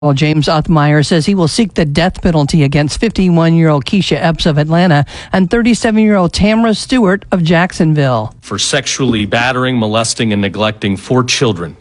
Well, James Othmeyer says he will seek the death penalty against 51-year-old Keisha Epps of Atlanta and 37-year-old Tamra Stewart of Jacksonville. For sexually battering, molesting, and neglecting 4 children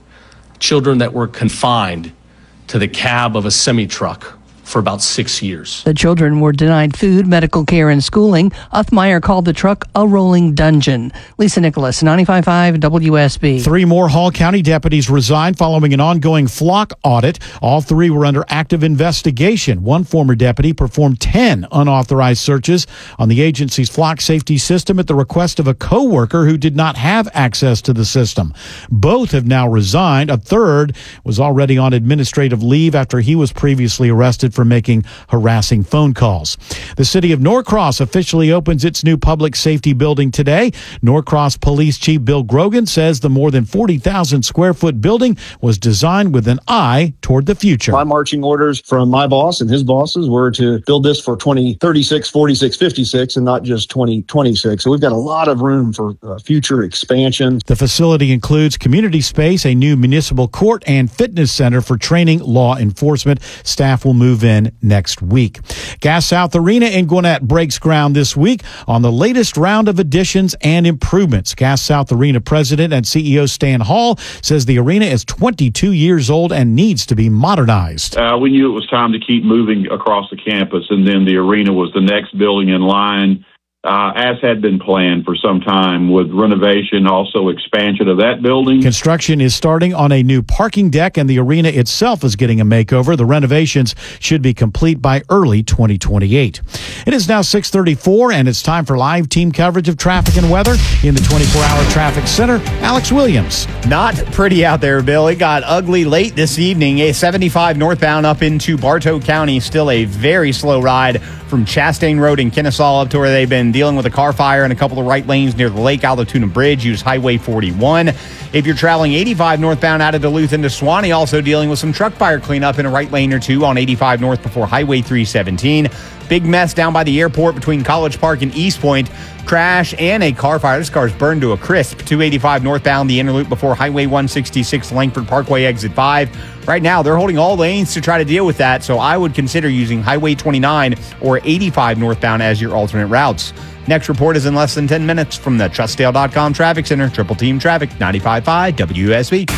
that were confined to the cab of a semi-truck for about 6 years. The children were denied food, medical care, and schooling. Othmeyer called the truck a rolling dungeon. Lisa Nicholas, 95.5 WSB. 3 more Hall County deputies resigned following an ongoing flock audit. All 3 were under active investigation. One former deputy performed 10 unauthorized searches on the agency's flock safety system at the request of a co-worker who did not have access to the system. Both have now resigned. A third was already on administrative leave after he was previously arrested for making harassing phone calls. The city of Norcross officially opens its new public safety building today. Norcross Police Chief Bill Grogan says the more than 40,000 square foot building was designed with an eye toward the future. My marching orders from my boss and his bosses were to build this for 2036, 46, 56, and not just 2026. So we've got a lot of room for future expansion. The facility includes community space, a new municipal court, and fitness center for training law enforcement. Staff will move in next week. Gas South Arena in Gwinnett breaks ground this week on the latest round of additions and improvements. Gas South Arena President and CEO Stan Hall says the arena is 22 years old and needs to be modernized. We knew it was time to keep moving across the campus, and then the arena was the next building in line, as had been planned for some time, with renovation, also expansion of that building. Construction is starting on a new parking deck, and the arena itself is getting a makeover. The renovations should be complete by early 2028. It is now 6:34, and it's time for live team coverage of traffic and weather in the 24-hour traffic center. Alex Williams. Not pretty out there, Bill. It got ugly late this evening. A 75 northbound up into Bartow County. Still a very slow ride from Chastain Road in Kennesaw up to where they've been dealing with a car fire in a couple of right lanes near the Lake Allatoona Bridge. Use Highway 41. If you're traveling 85 northbound out of Duluth into Suwanee, also dealing with some truck fire cleanup in a right lane or two on 85 north before Highway 317. Big mess down by the airport between College Park and East Point. Crash and a car fire. This car's burned to a crisp. 285 northbound, the inner loop before Highway 166, Langford Parkway, exit 5. Right now, they're holding all lanes to try to deal with that, so I would consider using Highway 29 or 85 northbound as your alternate routes. Next report is in less than 10 minutes from the TrustDale.com Traffic Center. Triple Team Traffic, 95.5 WSB.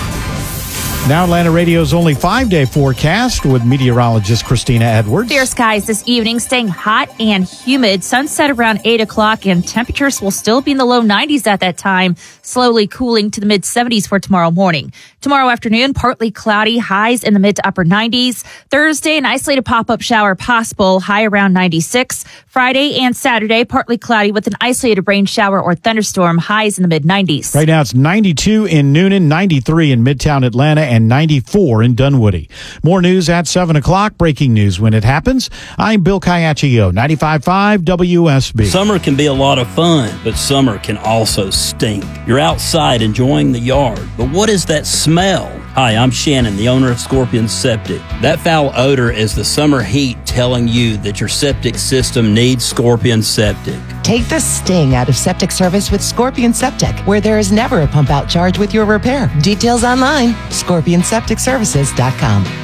Now Atlanta Radio's only 5-day forecast with meteorologist Christina Edwards. Clear skies this evening, staying hot and humid. Sunset around 8 o'clock, and temperatures will still be in the low 90s at that time, slowly cooling to the mid-70s for tomorrow morning. Tomorrow afternoon, partly cloudy, highs in the mid to upper 90s. Thursday, an isolated pop-up shower possible, high around 96. Friday and Saturday, partly cloudy with an isolated rain shower or thunderstorm, highs in the mid-90s. Right now it's 92 in Noonan, 93 in Midtown Atlanta, and 94 in Dunwoody. More news at 7 o'clock. Breaking news when it happens. I'm Bill Caiaccio, 95.5 WSB. Summer can be a lot of fun, but summer can also stink. You're outside enjoying the yard, but what is that smell? Hi, I'm Shannon, the owner of Scorpion Septic. That foul odor is the summer heat telling you that your septic system needs Scorpion Septic. Take the sting out of septic service with Scorpion Septic, where there is never a pump-out charge with your repair. Details online, scorpionsepticservices.com.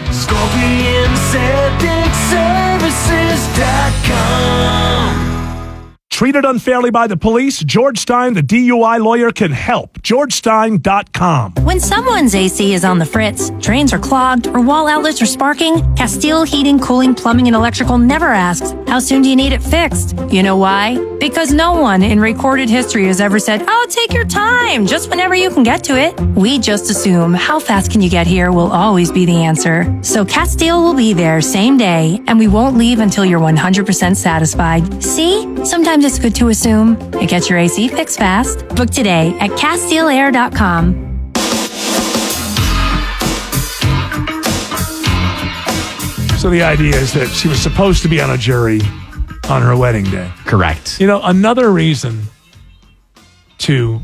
scorpionsepticservices.com. Treated unfairly by the police? George Stein, the DUI lawyer, can help. GeorgeStein.com. When someone's AC is on the fritz, drains are clogged, or wall outlets are sparking, Castile Heating, Cooling, Plumbing, and Electrical never asks, how soon do you need it fixed? You know why? Because no one in recorded history has ever said, oh, take your time, just whenever you can get to it. We just assume how fast can you get here will always be the answer. So Castile will be there same day, and we won't leave until you're 100% satisfied. See? Sometimes it's good to assume. It gets your AC fixed fast. Book today at CastileAir.com. So the idea is that she was supposed to be on a jury on her wedding day. Correct. You know, another reason to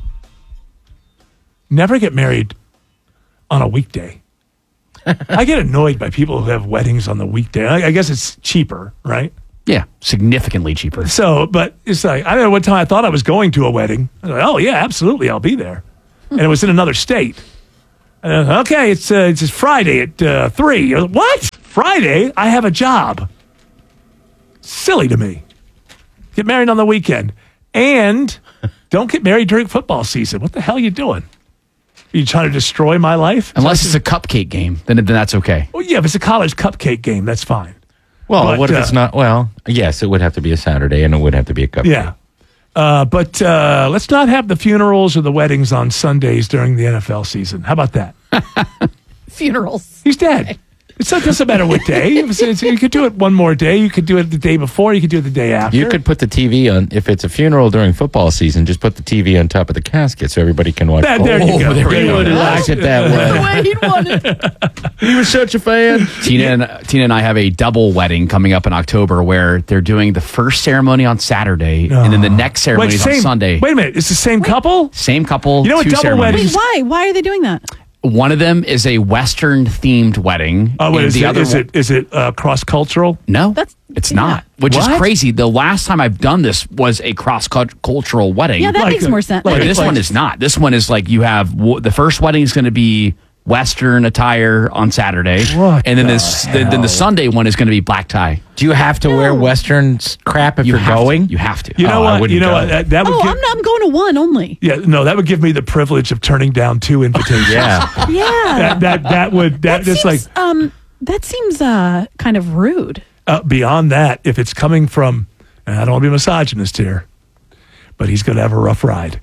never get married on a weekday. I get annoyed by people who have weddings on the weekday. I guess it's cheaper, right? Yeah, significantly cheaper. So, but it's like, I don't know what time I thought I was going to a wedding. I was like, oh, yeah, absolutely, I'll be there. And it was in another state. Okay, it's Friday at 3. What? Friday? I have a job. Silly to me. Get married on the weekend. And don't get married during football season. What the hell are you doing? Are you trying to destroy my life? Unless it's a cupcake game, then that's okay. Oh, yeah, if it's a college cupcake game, that's fine. Well, But, what if it's not? Well, yes, it would have to be a Saturday, and it would have to be a cupcake. Yeah. But let's not have the funerals or the weddings on Sundays during the NFL season. How about that? Funerals. He's dead. It doesn't matter what day. You could do it one more day. You could do it the day before. You could do it the day after. You could put the TV on, if it's a funeral during football season, just put the TV on top of the casket so everybody can watch. There you go. He would have liked it that way. The way he'd want it. He was such a fan. Tina and I have a double wedding coming up in October where they're doing the first ceremony on Saturday and then the next ceremony is on Sunday. Wait a minute. It's the same couple? Same couple. You know what two double ceremonies. weddings? Wait, why are they doing that? One of them is a Western themed wedding. Oh, wait, and is it cross cultural? No, it's not. Which is What? crazy. The last time I've done this was a cross cultural wedding. Yeah, that makes more sense. But this one is not. This one is like you have the first wedding is going to be Western attire on Saturday, and then then the Sunday one is going to be black tie. Do you have to wear Western crap if you're going? You have to. You know what? You know what? That would give, I'm going to one only. yeah, no, that would give me the privilege of turning down 2 invitations. Yeah. Yeah. That seems kind of rude. Beyond that, if it's coming from, and I don't want to be misogynist here, but he's going to have a rough ride.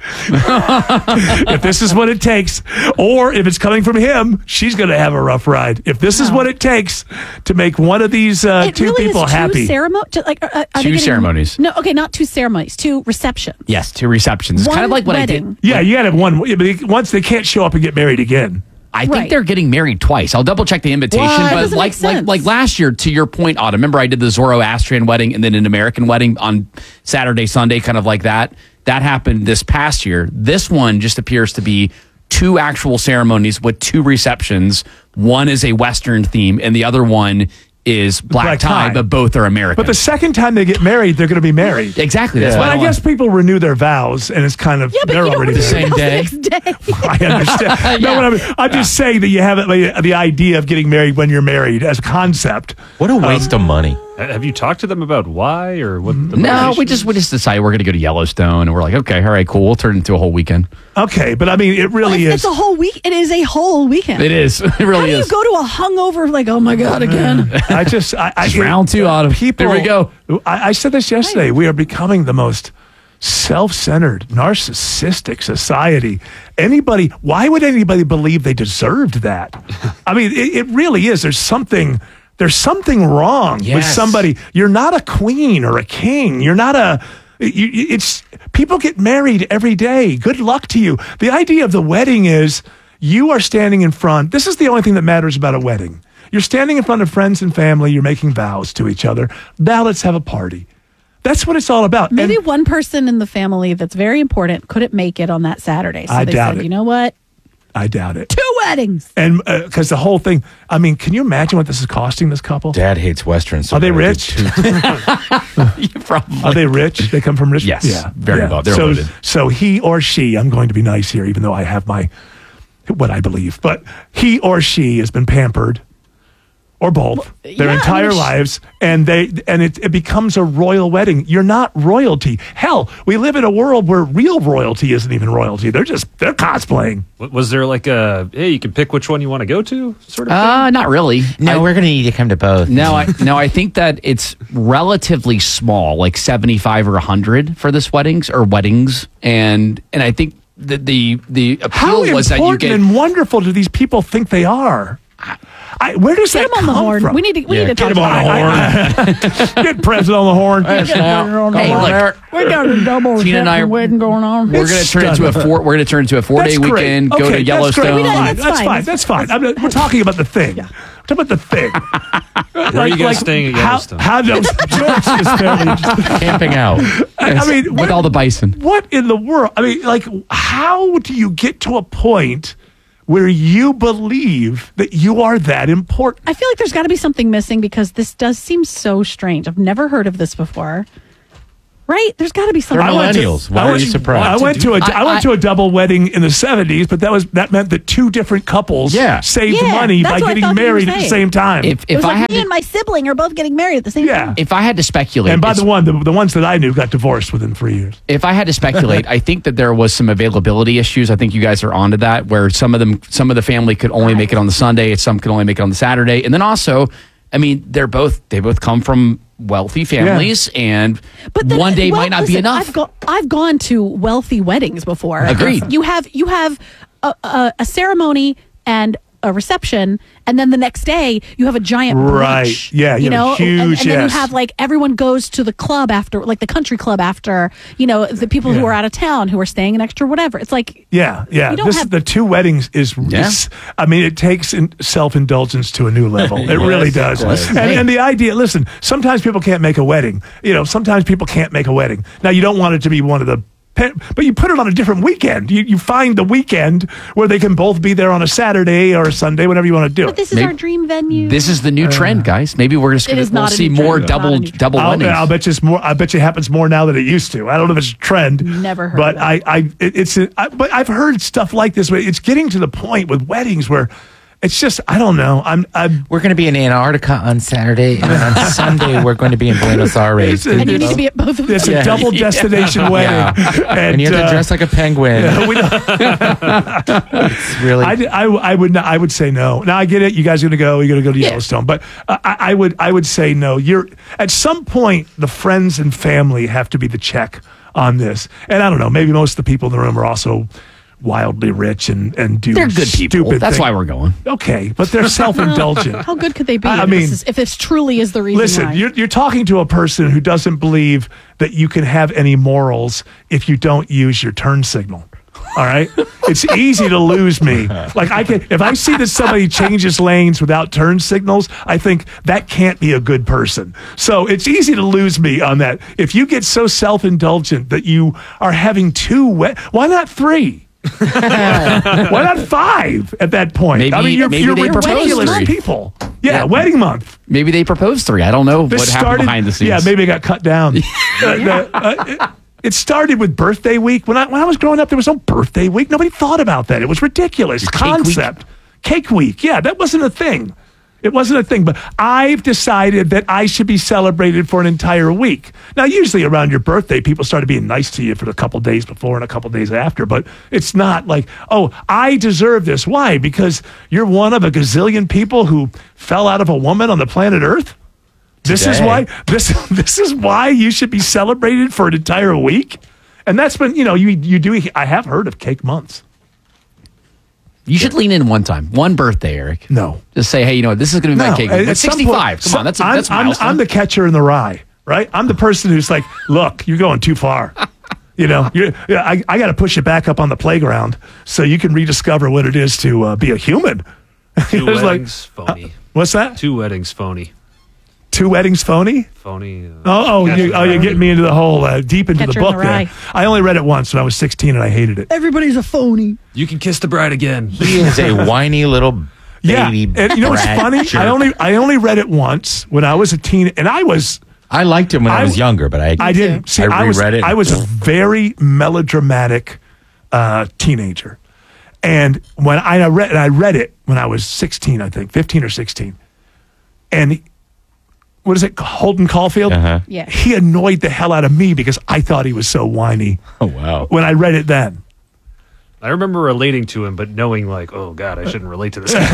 If this is what it takes, or if it's coming from him, she's going to have a rough ride. If this is what it takes to make one of these two really people is happy. Two ceremonies. No, okay, not 2 ceremonies, 2 receptions. Yes, 2 receptions. It's One kind of like what wedding. I did. Yeah, you got to have one. Once they can't show up and get married again. I think they're getting married twice. I'll double check the invitation, What? but Doesn't make sense. like last year, to your point, Autumn. Remember, I did the Zoroastrian wedding and then an American wedding on Saturday, Sunday, kind of like that. That happened this past year. This one just appears to be 2 actual ceremonies with 2 receptions. One is a Western theme, and the other one is black tie, but both are American. But the second time they get married, they're going to be married. Exactly. That's But why I guess people renew their vows, and it's kind of they're already the married. same day. I understand. No, I'm just saying that you have the idea of getting married when you're married as a concept. What a waste of money. Have you talked to them about why or what? The No, motivation we just decided we're going to go to Yellowstone, and we're like, okay, all right, cool. We'll turn it into a whole weekend. Okay, but I mean, it really is. It's a whole week. It is a whole weekend. It is. It really How do is. you go to a hungover like, oh my God, again? I round 2, Autumn. People, There we go. I said this yesterday. We are becoming the most self-centered, narcissistic society. Why would anybody believe they deserved that? I mean, it really is. There's something wrong with somebody. You're not a queen or a king. You're not it's people get married every day. Good luck to you. The idea of the wedding is you are standing in front. This is the only thing that matters about a wedding. You're standing in front of friends and family. You're making vows to each other. Now let's have a party. That's what it's all about. Maybe one person in the family that's very important couldn't make it on that Saturday. So I they doubt said, it. you know what? I doubt it. 2 weddings. And because the whole thing, I mean, can you imagine what this is costing this couple? Dad hates Westerns. Are they rich? Are they rich? They come from rich? Yes. Yeah. Very yeah. well. They're so, loaded. so he or she, I'm going to be nice here, even though I have what I believe, but he or she has been pampered, or both, their entire lives, and it becomes a royal wedding. You're not royalty. Hell, we live in a world where real royalty isn't even royalty. They're cosplaying. Was there like hey, you can pick which one you want to go to, sort of thing? Not really. No, we're going to need to come to both. No, I think that it's relatively small, like 75 or 100 for this weddings, and I think that the appeal How was that you important get and wonderful do these people think they are? Where does Get that him on the come horn. from? We need to Get talk him on the horn. Get President on the horn. Hey, look, We got a double Tina and I are- wedding going on. we're going to turn into a 4-day weekend. Go to Yellowstone. That's fine. We're talking about the thing. We're talking about the thing. Where are you guys staying at Yellowstone? How those camping out. I mean, with all the bison. What in the world? I mean, like, how do you get to a point where you believe that you are that important? I feel like there's got to be something missing because this does seem so strange. I've never heard of this before. Right? There's got to be They're something. millennials. Why are you surprised? I went to a double wedding in the 70s, but that meant that two different couples saved money by getting married at the same time. It was like me and my sibling are both getting married at the same time. If I had to speculate, and by the ones that I knew got divorced within 3 years. If I had to speculate, I think that there was some availability issues. I think you guys are onto that, where some of the family could only make it on the Sunday, some could only make it on the Saturday, and then also, I mean, they both come from wealthy families, and one day might not be enough. I've gone to wealthy weddings before. Agreed. You have a ceremony and a reception, and then the next day you have a giant brunch. Right. Yeah, you know, huge, and then you have like everyone goes to the club after, like the country club after, you know, the people who are out of town who are staying an extra whatever. It's like the two weddings is I mean, it takes self-indulgence to a new level. It really does. And the idea, listen, sometimes people can't make a wedding. You know, sometimes people can't make a wedding. Now, you don't want it to be one of the but you put it on a different weekend. You find the weekend where they can both be there on a Saturday or a Sunday, whatever you want to do. But this is our dream venue. This is the new trend, guys. Maybe we're just going to see more double weddings. I'll bet you it's more. I bet you it happens more now than it used to. I don't know if it's a trend. Never heard. But of that. but I've heard stuff like this. But it's getting to the point with weddings where it's just, I don't know. We're going to be in Antarctica on Saturday, and then on Sunday we're going to be in Buenos Aires. And you need to be at both of them. It's a double destination wedding, and you have to dress like a penguin. It's really. I would say no. Now I get it. You guys are going to go. You're going to go to Yellowstone, but I would say no. You're at some point the friends and family have to be the check on this, and I don't know. Maybe most of the people in the room are also wildly rich and do they're good people. That's why we're going. Okay, but they're self-indulgent. How good could they be? I mean, if this truly is the reason. Listen, why. you're talking to a person who doesn't believe that you can have any morals if you don't use your turn signal. All right, it's easy to lose me. Like if I see that somebody changes lanes without turn signals, I think that can't be a good person. So it's easy to lose me on that. If you get so self-indulgent that you are having why not 3? Why not 5 at that point? You're ridiculous people. Yeah, wedding month. Maybe they proposed 3. I don't know what happened behind the scenes. Yeah, maybe it got cut down. It started with birthday week. When I was growing up, there was no birthday week. Nobody thought about that. It was ridiculous concept. Cake week. Yeah, that wasn't a thing. It wasn't a thing, but I've decided that I should be celebrated for an entire week. Now, usually around your birthday, people started being nice to you for a couple days before and a couple days after, but it's not like, oh, I deserve this. Why? Because you're one of a gazillion people who fell out of a woman on the planet Earth? This is why you should be celebrated for an entire week? And that's been, I have heard of cake months. You should lean in one time. One birthday, Eric. No. Just say, hey, this is going to be my cake. At 65. Come on, that's I'm the catcher in the rye, right? I'm the person who's like, look, you're going too far. I got to push you back up on the playground so you can rediscover what it is to be a human. 2 weddings, phony. What's that? 2 weddings, phony. 2 weddings, phony? Phony. You're getting me into the whole deep into the book there. I only read it once when I was 16 and I hated it. Everybody's a phony. You can kiss the bride again. He is a whiny little baby. And you know what's funny? Jerk. I only read it once when I was a teen, and I liked him when I was younger, but I didn't. See, I reread it. I was a very melodramatic teenager, and when I read it when I was 16, I think 15 or 16, and. What is it? Holden Caulfield? Uh-huh. Yeah. He annoyed the hell out of me because I thought he was so whiny. Oh, wow. When I read it then. I remember relating to him, but knowing like, oh, God, I shouldn't relate to this guy.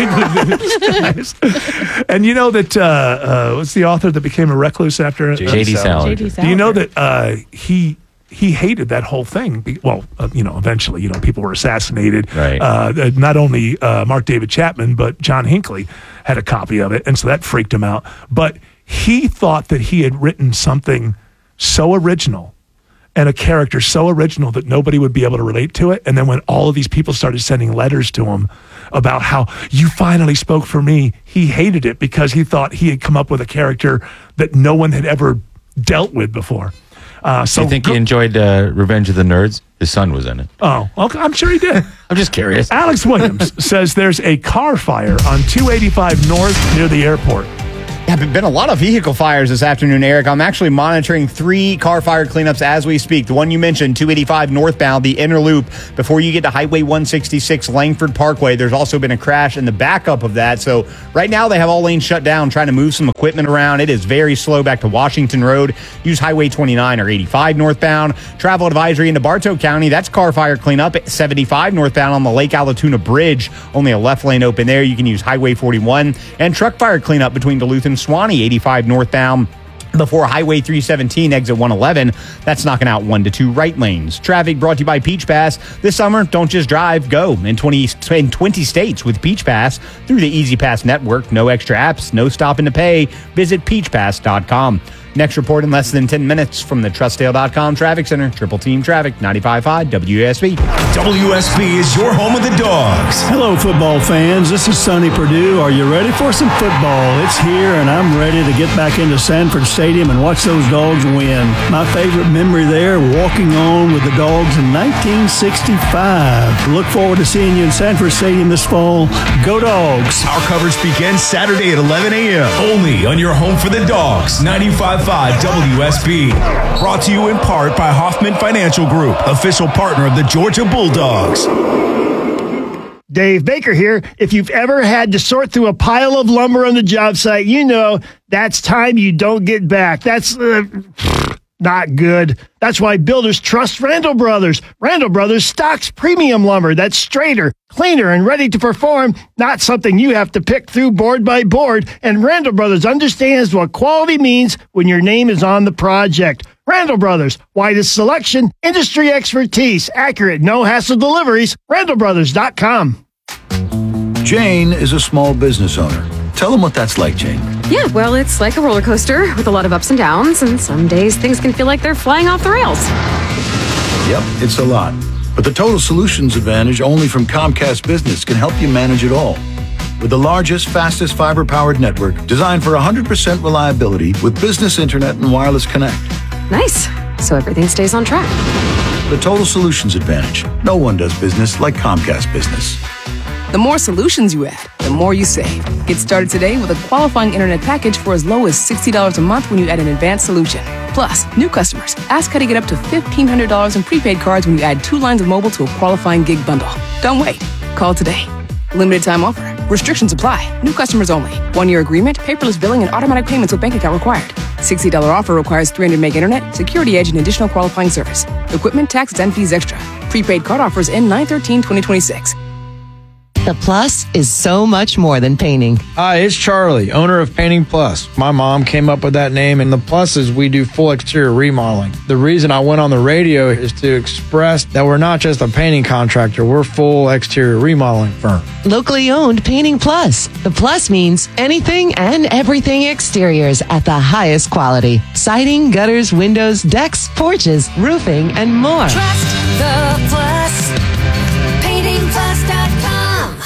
And you know that, what's the author that became a recluse after? J.D. Salinger. Do you know that he hated that whole thing? Well, eventually, people were assassinated. Right. Not only Mark David Chapman, but John Hinckley had a copy of it, and so that freaked him out. But he thought that he had written something so original and a character so original that nobody would be able to relate to it. And then when all of these people started sending letters to him about how you finally spoke for me, he hated it because he thought he had come up with a character that no one had ever dealt with before. So you think he enjoyed Revenge of the Nerds? His son was in it. Oh, okay. I'm sure he did. I'm just curious. Alex Williams says there's a car fire on 285 North near the airport. Yeah, there have been a lot of vehicle fires this afternoon, Eric. I'm actually monitoring 3 car fire cleanups as we speak. The one you mentioned, 285 northbound, the inner loop, before you get to Highway 166 Langford Parkway. There's also been a crash in the backup of that. So right now they have all lanes shut down, trying to move some equipment around. It is very slow back to Washington Road. Use Highway 29 or 85 northbound. Travel advisory into Bartow County. That's car fire cleanup at 75 northbound on the Lake Allatoona Bridge. Only a left lane open there. You can use Highway 41. And truck fire cleanup between Duluth and Swanee, 85 northbound before Highway 317, exit 111. That's knocking out 1 to 2 right lanes. Traffic brought to you by Peach Pass. This summer, don't just drive, go in 20 states with Peach Pass through the Easy Pass network. No extra apps, no stopping to pay. Visit peachpass.com. Next report in less than 10 minutes from the Trustdale.com Traffic Center. Triple Team Traffic, 95.5 WSB. WSB is your home of the Dogs. Hello, football fans. This is Sonny Perdue. Are you ready for some football? It's here, and I'm ready to get back into Sanford Stadium and watch those Dogs win. My favorite memory there, walking on with the Dogs in 1965. Look forward to seeing you in Sanford Stadium this fall. Go Dogs! Our coverage begins Saturday at 11 a.m. only on your home for the Dogs, 95.5 WSB. Brought to you in part by Hoffman Financial Group, official partner of the Georgia Bulldogs. Dave Baker here. If you've ever had to sort through a pile of lumber on the job site, you know that's time you don't get back. That's not good. That's why builders trust Randall Brothers. Randall Brothers stocks premium lumber that's straighter, cleaner, and ready to perform, not something you have to pick through board by board. And Randall Brothers understands what quality means when your name is on the project. Randall Brothers, widest selection, industry expertise, accurate, no-hassle deliveries, randallbrothers.com. Jane is a small business owner. Tell them what that's like, Jane. Yeah, well, it's like a roller coaster with a lot of ups and downs, and some days things can feel like they're flying off the rails. Yep, it's a lot. But the Total Solutions Advantage only from Comcast Business can help you manage it all. With the largest, fastest fiber-powered network designed for 100% reliability with business internet and wireless connect. Nice. So everything stays on track. The Total Solutions Advantage. No one does business like Comcast Business. The more solutions you add, the more you save. Get started today with a qualifying internet package for as low as $60 a month when you add an advanced solution. Plus, new customers, ask how to get up to $1,500 in prepaid cards when you add 2 lines of mobile to a qualifying gig bundle. Don't wait. Call today. Limited time offer. Restrictions apply. New customers only. 1-year agreement, paperless billing, and automatic payments with bank account required. $60 offer requires 300 meg internet, security edge, and additional qualifying service. Equipment, taxes, and fees extra. Prepaid card offers end 9/13/2026. The Plus is so much more than painting. Hi, it's Charlie, owner of Painting Plus. My mom came up with that name, and the plus is we do full exterior remodeling. The reason I went on the radio is to express that we're not just a painting contractor, we're full exterior remodeling firm. Locally owned Painting Plus. The Plus means anything and everything exteriors at the highest quality. Siding, gutters, windows, decks, porches, roofing, and more. Trust the Plus. PaintingPlus.com.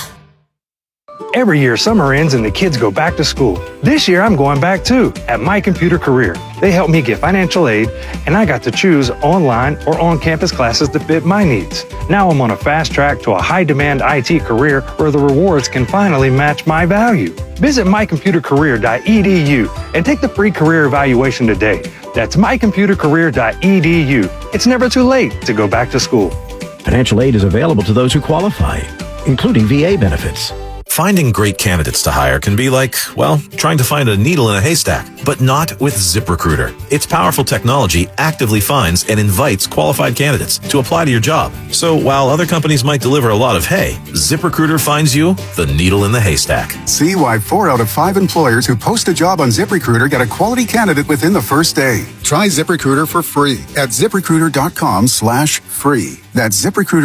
Every year, summer ends and the kids go back to school. This year, I'm going back too at My Computer Career. They helped me get financial aid, and I got to choose online or on-campus classes that fit my needs. Now I'm on a fast track to a high-demand IT career where the rewards can finally match my value. Visit mycomputercareer.edu and take the free career evaluation today. That's mycomputercareer.edu. It's never too late to go back to school. Financial aid is available to those who qualify, including VA benefits. Finding great candidates to hire can be like, well, trying to find a needle in a haystack, but not with ZipRecruiter. Its powerful technology actively finds and invites qualified candidates to apply to your job. So while other companies might deliver a lot of hay, ZipRecruiter finds you the needle in the haystack. See why 4 out of 5 employers who post a job on ZipRecruiter get a quality candidate within the first day. Try ZipRecruiter for free at ZipRecruiter.com/free. That's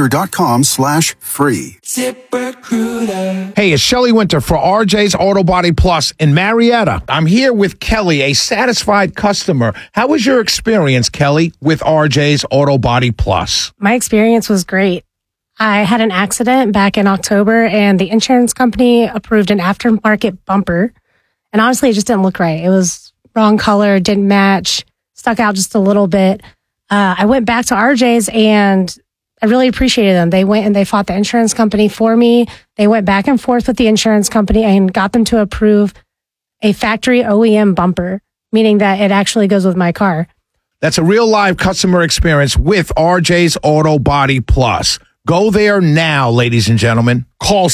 ZipRecruiter.com/free. ZipRecruiter. Hey, it's Shelley Winter for RJ's Auto Body Plus in Marietta. I'm here with Kelly, a satisfied customer. How was your experience, Kelly, with RJ's Auto Body Plus? My experience was great. I had an accident back in October, and the insurance company approved an aftermarket bumper. And honestly, it just didn't look right. It was wrong color, didn't match, stuck out just a little bit. I went back to RJ's, and I really appreciated them. They went and they fought the insurance company for me. They went back and forth with the insurance company and got them to approve a factory OEM bumper, meaning that it actually goes with my car. That's a real live customer experience with RJ's Auto Body Plus. Go there now, ladies and gentlemen. Call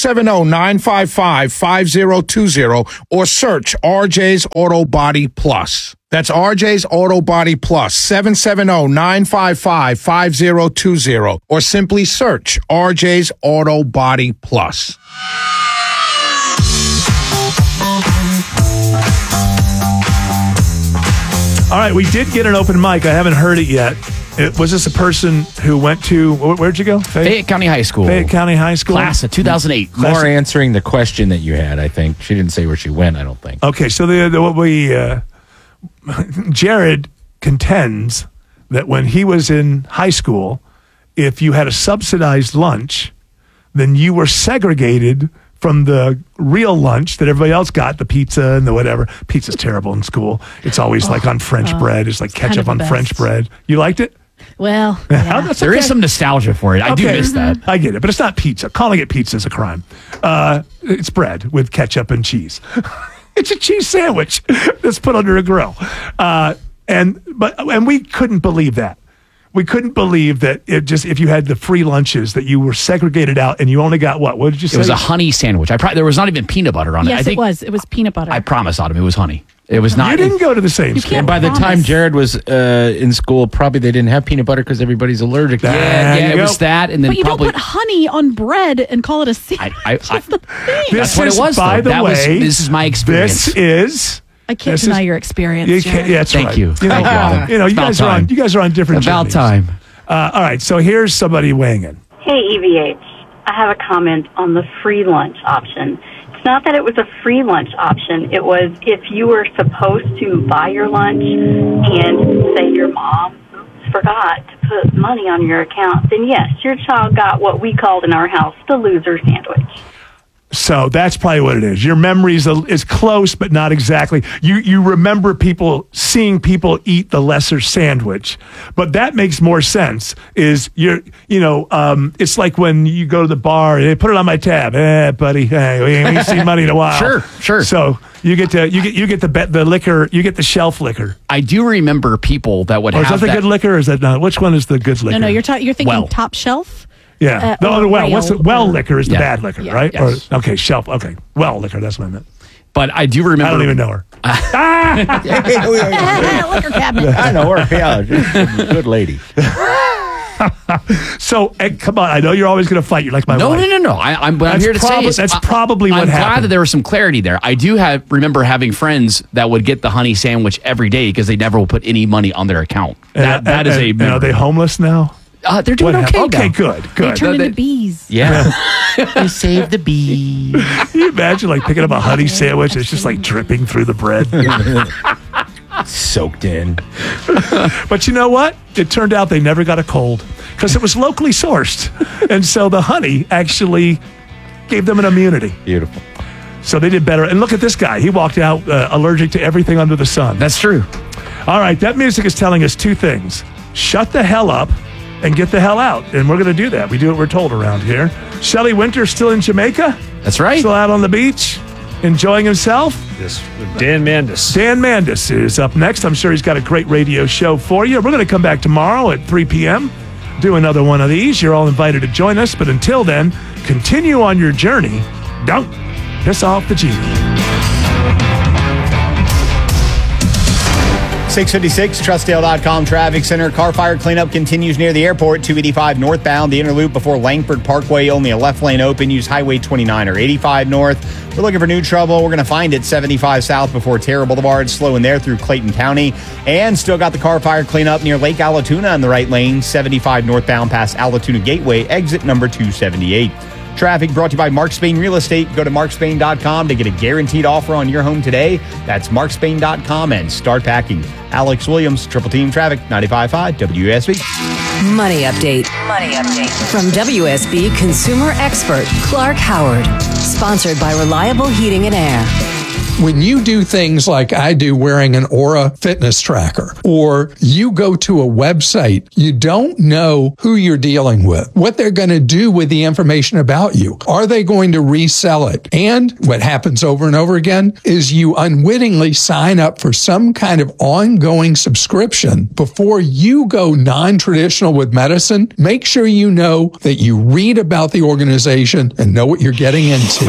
770-955-5020 or search RJ's Auto Body Plus. That's RJ's Auto Body Plus, 770-955-5020 or simply search RJ's Auto Body Plus. All right, we did get an open mic. I haven't heard it yet. Was this a person who went to, where'd you go? Fayette County High School. Fayette County High School? Class of 2008. More answering the question that you had, I think. She didn't say where she went, I don't think. Okay, so Jared contends that when he was in high school, if you had a subsidized lunch, then you were segregated from the real lunch that everybody else got, the pizza and the whatever. Pizza's terrible in school. It's always like on French bread. It's like ketchup on French bread. You liked it? Well, yeah. There is some nostalgia for it. I do miss that. I get it, but it's not pizza. Calling it pizza is a crime. It's bread with ketchup and cheese. It's a cheese sandwich that's put under a grill. And we couldn't believe that. We couldn't believe that if you had the free lunches that you were segregated out and you only got what? What did you say? It was a honey sandwich. There was not even peanut butter on it. Yes, it was. It was peanut butter. I promise, Autumn, it was honey. It was not. You didn't go to the same school. And by the time Jared was in school, probably they didn't have peanut butter because everybody's allergic to it. Yeah, it was that. And then but you probably, don't put honey on bread and call it a sandwich. That's the thing. That's what it was, by though. the way, This is my experience. This is... I can't deny your experience. That's Thank right. you. Thank you. You guys are on different About journeys. time. All right, so here's somebody weighing in. Hey, EVH. I have a comment on the free lunch option. It's not that it was a free lunch option. It was if you were supposed to buy your lunch and say your mom forgot to put money on your account, then yes, your child got what we called in our house the loser sandwich. So that's probably what it is. Your memory is close, but not exactly. You remember seeing people eat the lesser sandwich, but that makes more sense. It's like when you go to the bar and they put it on my tab. Buddy, we ain't seen money in a while. Sure. So you get the liquor. You get the shelf liquor. I do remember people that would have that. Is that the good liquor? Or is that not? Which one is the good liquor? No, you're thinking top shelf. Yeah. Well liquor is the bad liquor, right? Yes. Or shelf. Okay. Well liquor, that's what I meant. But I do remember. I don't even know her. Liquor cabinet. I know her. Yeah, good lady. So, come on. I know you're always going to fight. You're like my wife. No. I'm here to say that's probably what happened. I'm glad that there was some clarity there. I do remember having friends that would get the honey sandwich every day because they never will put any money on their account. That is a memory. Are they homeless now? They're doing okay. Okay, good. They turn into bees. Yeah. They saved the bees. Can you imagine picking up a honey sandwich? It's just dripping through the bread. Soaked in. But you know what? It turned out they never got a cold because it was locally sourced. And so the honey actually gave them an immunity. Beautiful. So they did better. And look at this guy. He walked out allergic to everything under the sun. That's true. All right. That music is telling us two things. Shut the hell up and get the hell out. And we're going to do that. We do what we're told around here. Shelley Winter still in Jamaica? That's right. Still out on the beach, enjoying himself? Yes. Dan Mandis. Dan Mandis is up next. I'm sure he's got a great radio show for you. We're going to come back tomorrow at 3 p.m., do another one of these. You're all invited to join us. But until then, continue on your journey. Don't piss off the genie. 656, Trustdale.com traffic center. Car fire cleanup continues near the airport, 285 northbound, the inner loop before Langford Parkway, only a left lane open. Use Highway 29 or 85 north. We're looking for new trouble. We're going to find it 75 south before Terra Boulevard, slowing there through Clayton County. And still got the car fire cleanup near Lake Allatoona on the right lane, 75 northbound past Allatoona Gateway, exit number 278. Traffic brought to you by Mark Spain Real Estate. Go to markspain.com to get a guaranteed offer on your home today. That's markspain.com and start packing. Alex Williams, Triple Team Traffic, 95.5 WSB. Money update. From WSB consumer expert Clark Howard. Sponsored by Reliable Heating and Air. When you do things like I do, wearing an Aura fitness tracker, or you go to a website, you don't know who you're dealing with, what they're going to do with the information about you. Are they going to resell it? And what happens over and over again is you unwittingly sign up for some kind of ongoing subscription. Before you go non-traditional with medicine, make sure you know that you read about the organization and know what you're getting into.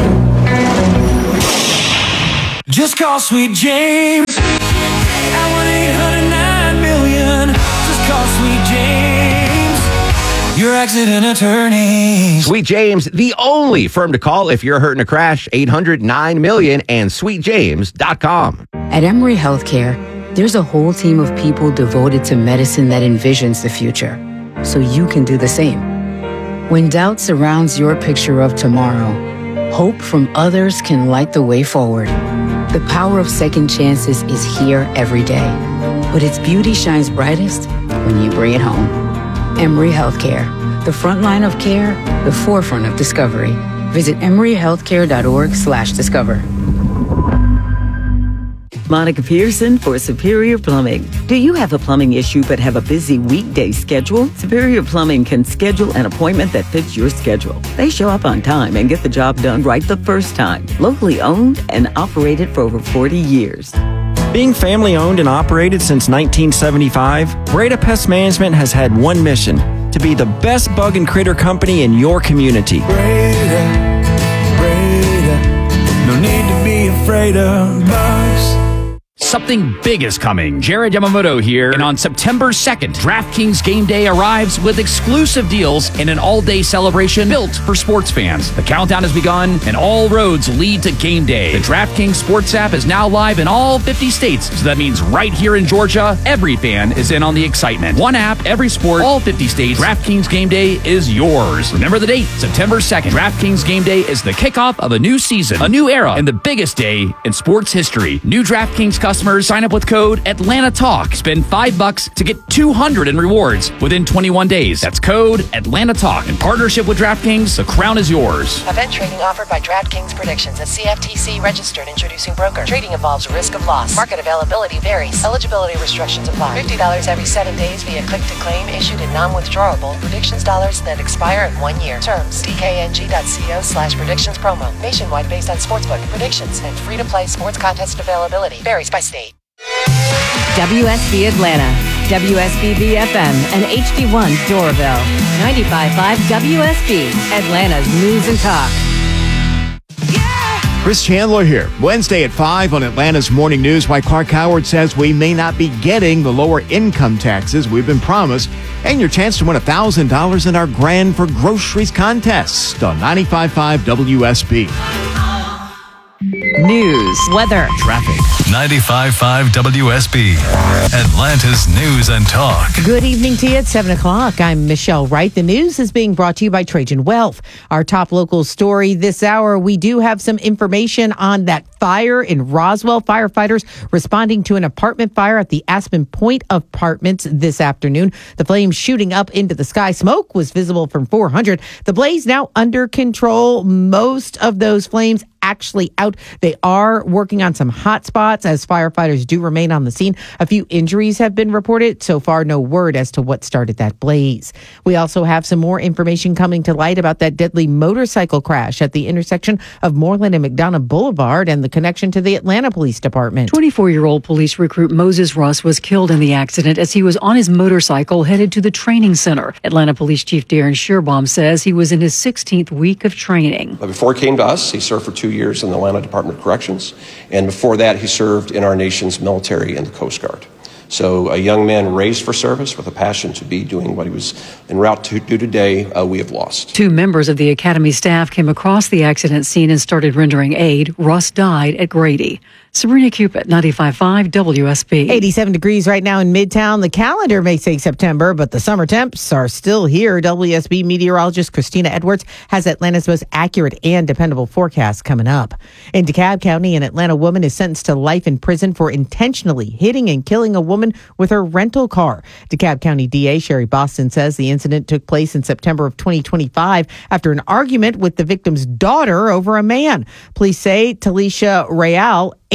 Just call Sweet James at 1-800-9-million. Just call Sweet James, your accident attorney. Sweet James, the only firm to call if you're hurt in a crash. 800-9-million and sweetjames.com. At Emory Healthcare, there's a whole team of people devoted to medicine that envisions the future, so you can do the same. When doubt surrounds your picture of tomorrow, hope from others can light the way forward. The power of second chances is here every day, but its beauty shines brightest when you bring it home. Emory Healthcare, the front line of care, the forefront of discovery. Visit emoryhealthcare.org/discover. Monica Pearson for Superior Plumbing. Do you have a plumbing issue but have a busy weekday schedule? Superior Plumbing can schedule an appointment that fits your schedule. They show up on time and get the job done right the first time. Locally owned and operated for over 40 years. Being family owned and operated since 1975, Breda Pest Management has had one mission: to be the best bug and critter company in your community. Breda, no need to be afraid of bugs. Something big is coming. Jared Yamamoto here. And on September 2nd, DraftKings Game Day arrives with exclusive deals and an all-day celebration built for sports fans. The countdown has begun, and all roads lead to Game Day. The DraftKings Sports app is now live in all 50 states, so that means right here in Georgia, every fan is in on the excitement. One app, every sport, all 50 states. DraftKings Game Day is yours. Remember the date, September 2nd. DraftKings Game Day is the kickoff of a new season, a new era, and the biggest day in sports history. New DraftKings customers sign up with code Atlanta Talk. Spend $5 to get $200 in rewards within 21 days. That's code Atlanta Talk. In partnership with DraftKings, the crown is yours. Event trading offered by DraftKings Predictions, a CFTC registered introducing broker. Trading involves risk of loss. Market availability varies. Eligibility restrictions apply. $50 every 7 days via click to claim, issued in non-withdrawable predictions dollars that expire in 1 year. Terms dkng.co/predictions promo. Nationwide based on sportsbook predictions and free-to-play sports contest availability. Varies by state. WSB Atlanta, WSB BFM, and HD1 Doraville. 95.5 WSB, Atlanta's News and Talk. Chris Chandler here. Wednesday at 5 on Atlanta's Morning News, why Clark Howard says we may not be getting the lower income taxes we've been promised, and your chance to win $1,000 in our Grand for Groceries contest on 95.5 WSB. News, weather, traffic. 95.5 WSB, Atlanta's News and Talk. Good evening to you at 7 o'clock. I'm Michelle Wright. The news is being brought to you by Trajan Wealth. Our top local story this hour, we do have some information on that fire in Roswell. Firefighters responding to an apartment fire at the Aspen Point Apartments this afternoon. The flames shooting up into the sky. Smoke was visible from 400. The blaze now under control. Most of those flames actually out. They are working on some hot spots as firefighters do remain on the scene. A few injuries have been reported. So far, no word as to what started that blaze. We also have some more information coming to light about that deadly motorcycle crash at the intersection of Moreland and McDonough Boulevard and the connection to the Atlanta Police Department. 24-year-old police recruit Moses Russ was killed in the accident as he was on his motorcycle headed to the training center. Atlanta Police Chief Darren Shearbaum says he was in his 16th week of training. Before he came to us, he served for 2 years in the Atlanta Department of Corrections, and before that he served in our nation's military and the Coast Guard. So a young man raised for service with a passion to be doing what he was en route to do today, we have lost. 2 members of the Academy staff came across the accident scene and started rendering aid. Russ died at Grady. Sabrina Cupid, 95.5 WSB. 87 degrees right now in Midtown. The calendar may say September, but the summer temps are still here. WSB meteorologist Christina Edwards has Atlanta's most accurate and dependable forecast coming up. In DeKalb County, an Atlanta woman is sentenced to life in prison for intentionally hitting and killing a woman with her rental car. DeKalb County DA Sherry Boston says the incident took place in September of 2025 after an argument with the victim's daughter over a man. Police say Talisha Real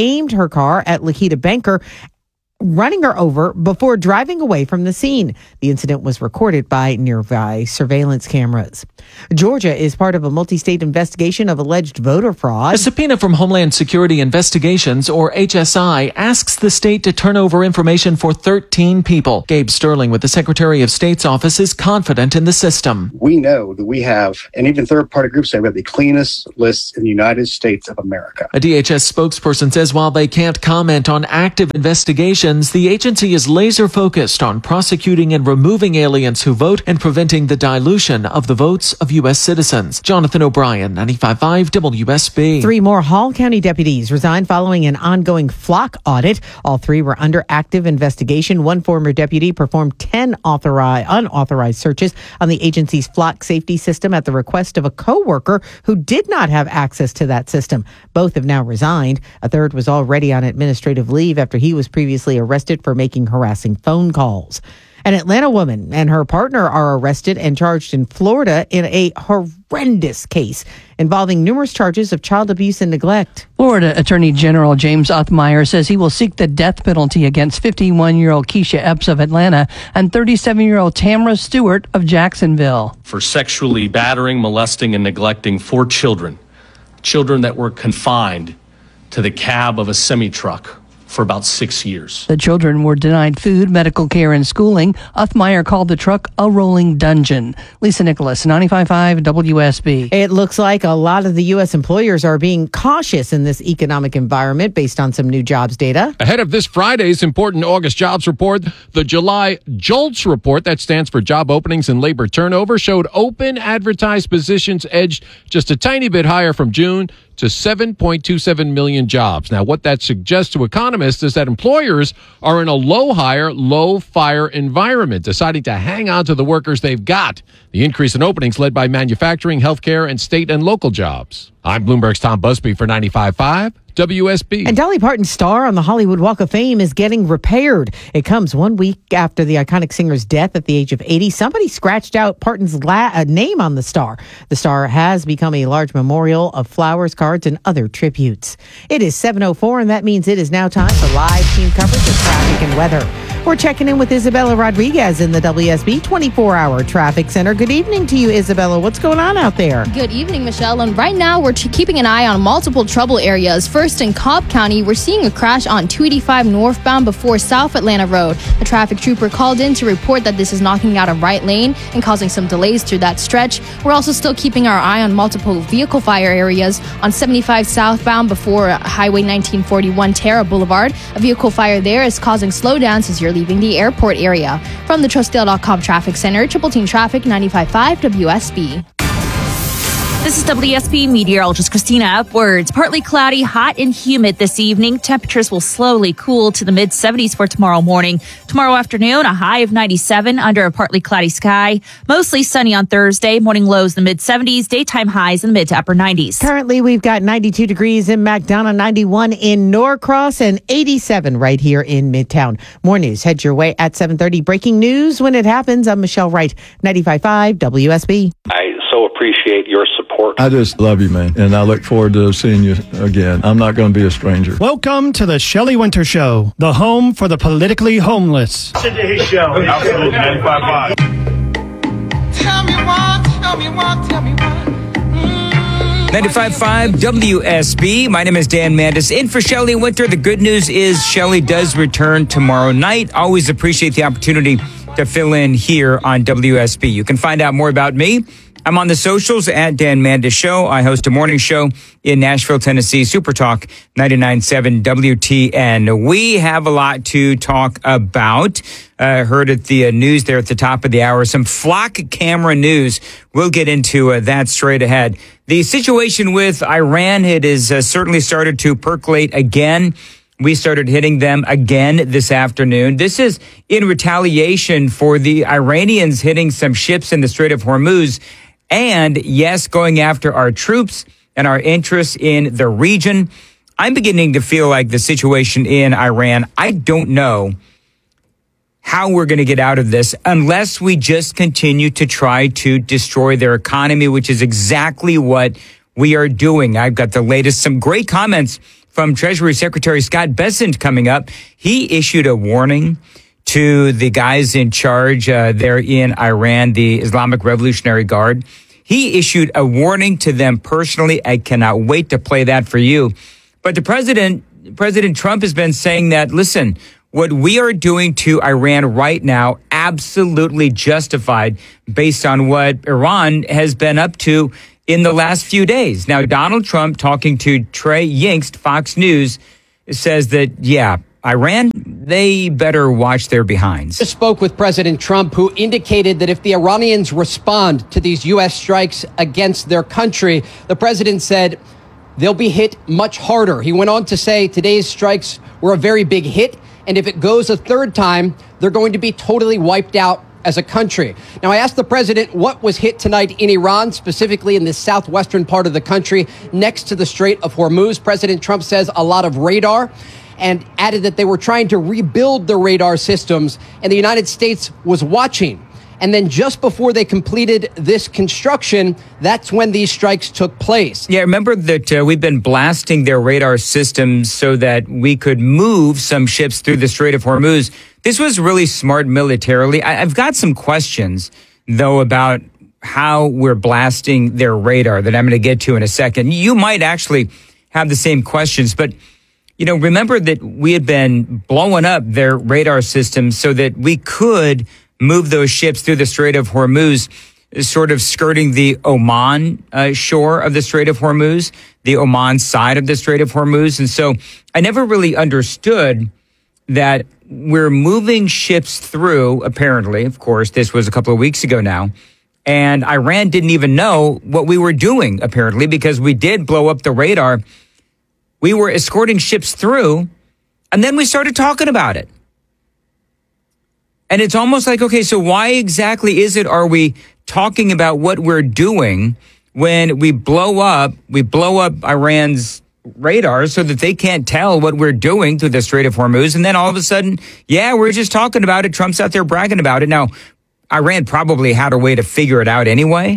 aimed her car at Lakita Banker, running her over before driving away from the scene. The incident was recorded by nearby surveillance cameras. Georgia is part of a multi-state investigation of alleged voter fraud. A subpoena from Homeland Security Investigations, or HSI, asks the state to turn over information for 13 people. Gabe Sterling with the Secretary of State's office is confident in the system. We know that we have, and even third-party groups say we have the cleanest lists in the United States of America. A DHS spokesperson says while they can't comment on active investigations, the agency is laser focused on prosecuting and removing aliens who vote and preventing the dilution of the votes of U.S. citizens. Jonathan O'Brien, 95.5 WSB. 3 more Hall County deputies resigned following an ongoing flock audit. All 3 were under active investigation. One former deputy performed 10 unauthorized searches on the agency's flock safety system at the request of a co-worker who did not have access to that system. Both have now resigned. A third was already on administrative leave after he was previously arrested for making harassing phone calls. An Atlanta woman and her partner are arrested and charged in Florida in a horrendous case involving numerous charges of child abuse and neglect. Florida Attorney General James Othmeyer says he will seek the death penalty against 51-year-old Keisha Epps of Atlanta and 37-year-old Tamara Stewart of Jacksonville. For sexually battering, molesting, and neglecting 4 children that were confined to the cab of a semi-truck for about 6 years. The children were denied food, medical care, and schooling. Othmeyer called the truck a rolling dungeon. Lisa Nicholas, 95.5 WSB. It looks like a lot of the U.S. employers are being cautious in this economic environment based on some new jobs data. Ahead of this Friday's important August jobs report, the July JOLTS report, that stands for job openings and labor turnover, showed open advertised positions edged just a tiny bit higher from June to 7.27 million jobs. Now, what that suggests to economists is that employers are in a low-hire, low-fire environment, deciding to hang on to the workers they've got. The increase in openings led by manufacturing, healthcare, and state and local jobs. I'm Bloomberg's Tom Busby for 95.5 WSB. And Dolly Parton's star on the Hollywood Walk of Fame is getting repaired. It comes 1 week after the iconic singer's death at the age of 80. Somebody scratched out Parton's name on the star. The star has become a large memorial of flowers, cards, and other tributes. It is 7:04, and that means it is now time for live team coverage of traffic and weather. We're checking in with Isabella Rodriguez in the WSB 24-hour traffic center. Good evening to you, Isabella. What's going on out there? Good evening, Michelle. And right now, we're keeping an eye on multiple trouble areas. First, in Cobb County, we're seeing a crash on 285 northbound before South Atlanta Road. A traffic trooper called in to report that this is knocking out a right lane and causing some delays through that stretch. We're also still keeping our eye on multiple vehicle fire areas. On 75 southbound before Highway 1941 Terra Boulevard, a vehicle fire there is causing slowdowns as you're leaving the airport area. From the Trustdale.com Traffic Center, Triple Team Traffic, 95.5 WSB. This is WSB meteorologist Christina Upwards. Partly cloudy, hot and humid this evening. Temperatures will slowly cool to the mid-70s for tomorrow morning. Tomorrow afternoon, a high of 97 under a partly cloudy sky. Mostly sunny on Thursday. Morning lows in the mid-70s. Daytime highs in the mid to upper 90s. Currently, we've got 92 degrees in McDonough, 91 in Norcross, and 87 right here in Midtown. More news heads your way at 7:30. Breaking news when it happens. I'm Michelle Wright, 95.5 WSB. I so appreciate your support. I just love you, man, and I look forward to seeing you again. I'm not going to be a stranger. Welcome to the Shelley Winter Show, the home for the politically homeless. Today's show, absolutely 95.5. Tell me what, tell me what, tell me what. 95.5 WSB. My name is Dan Mandis. In for Shelley Winter. The good news is Shelley does return tomorrow night. Always appreciate the opportunity to fill in here on WSB. You can find out more about me. I'm on the socials at Dan Mandis Show. I host a morning show in Nashville, Tennessee, Super Talk 99.7 WTN. We have a lot to talk about. Heard at the news there at the top of the hour, some flock camera news. We'll get into that straight ahead. The situation with Iran, it has certainly started to percolate again. We started hitting them again this afternoon. This is in retaliation for the Iranians hitting some ships in the Strait of Hormuz. And yes, going after our troops and our interests in the region. I'm beginning to feel like the situation in Iran, I don't know how we're going to get out of this unless we just continue to try to destroy their economy, which is exactly what we are doing. I've got the latest, some great comments from Treasury Secretary Scott Bessent coming up. He issued a warning to the guys in charge there in Iran, the Islamic Revolutionary Guard. He issued a warning to them personally. I cannot wait to play that for you. But the President Trump has been saying that, listen, what we are doing to Iran right now, absolutely justified based on what Iran has been up to in the last few days. Now, Donald Trump, talking to Trey Yingst, Fox News, says that, yeah, Iran, they better watch their behinds. I spoke with President Trump, who indicated that if the Iranians respond to these U.S. strikes against their country, the president said they'll be hit much harder. He went on to say today's strikes were a very big hit, and if it goes a third time, they're going to be totally wiped out as a country. Now, I asked the president what was hit tonight in Iran, specifically in the southwestern part of the country next to the Strait of Hormuz. President Trump says a lot of radar, and added that they were trying to rebuild the radar systems, and the United States was watching. And then just before they completed this construction, that's when these strikes took place. Yeah, remember that we've been blasting their radar systems so that we could move some ships through the Strait of Hormuz. This was really smart militarily. I've got some questions, though, about how we're blasting their radar that I'm going to get to in a second. You might actually have the same questions, but you know, remember that we had been blowing up their radar systems so that we could move those ships through the Strait of Hormuz, sort of skirting the Oman shore of the Strait of Hormuz, the Oman side of the Strait of Hormuz. And so I never really understood that we're moving ships through, apparently, of course, this was a couple of weeks ago now, and Iran didn't even know what we were doing, apparently, because we did blow up the radar. We were escorting ships through, and then we started talking about it. And it's almost like, okay, so why exactly are we talking about what we're doing when we blow up Iran's radar so that they can't tell what we're doing through the Strait of Hormuz? And then all of a sudden, yeah, we're just talking about it. Trump's out there bragging about it. Now, Iran probably had a way to figure it out anyway.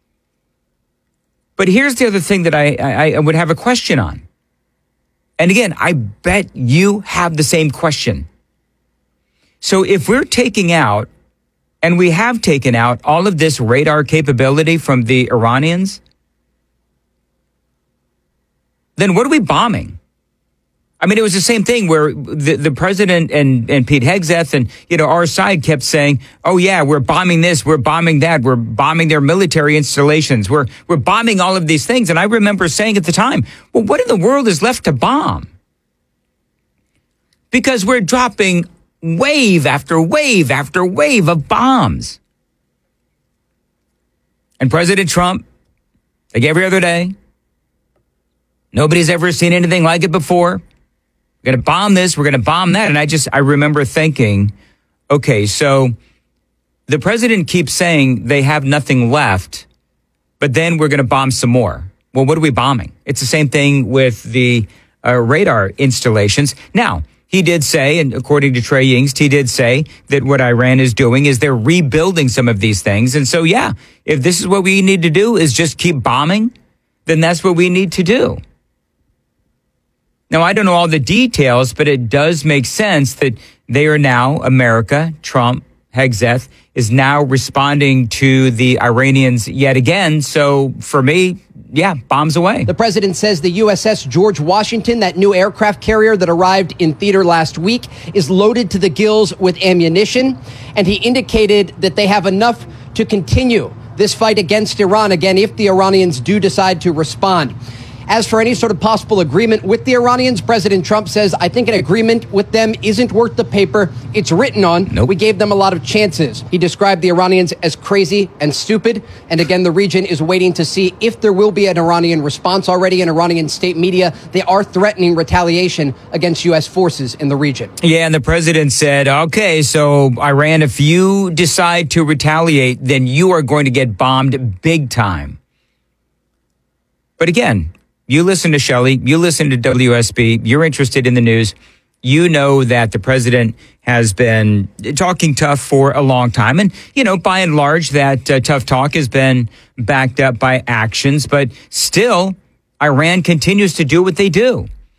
But here's the other thing that I would have a question on. And again, I bet you have the same question. So if we're taking out, and we have taken out all of this radar capability from the Iranians, then what are we bombing? I mean, it was the same thing where the president and Pete Hegseth and, you know, our side kept saying, oh, yeah, we're bombing this, we're bombing that, we're bombing their military installations, we're bombing all of these things. And I remember saying at the time, well, what in the world is left to bomb? Because we're dropping wave after wave after wave of bombs. And President Trump, like every other day, nobody's ever seen anything like it before. We're going to bomb this, we're going to bomb that. And I remember thinking, okay, so the president keeps saying they have nothing left, but then we're going to bomb some more. Well, what are we bombing? It's the same thing with the radar installations. Now, he did say, and according to Trey Yingst, he did say that what Iran is doing is they're rebuilding some of these things. And so, yeah, if this is what we need to do is just keep bombing, then that's what we need to do. Now, I don't know all the details, but it does make sense that they are now, America, Trump, Hegseth, is now responding to the Iranians yet again. So for me, yeah, bombs away. The president says the USS George Washington, that new aircraft carrier that arrived in theater last week, is loaded to the gills with ammunition. And he indicated that they have enough to continue this fight against Iran, again, if the Iranians do decide to respond. As for any sort of possible agreement with the Iranians, President Trump says, I think an agreement with them isn't worth the paper it's written on. Nope. We gave them a lot of chances. He described the Iranians as crazy and stupid. And again, the region is waiting to see if there will be an Iranian response. Already in Iranian state media, they are threatening retaliation against U.S. forces in the region. Yeah, and the president said, okay, so Iran, if you decide to retaliate, then you are going to get bombed big time. But again, you listen to Shelley, you listen to WSB, you're interested in the news. You know that the president has been talking tough for a long time. And, you know, by and large, that tough talk has been backed up by actions. But still, Iran continues to do what they do.